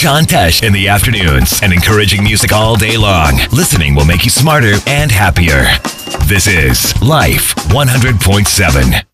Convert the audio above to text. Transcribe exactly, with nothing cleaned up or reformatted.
John Tesh in the afternoons and encouraging music all day long. Listening will make you smarter and happier. This is Life one hundred point seven.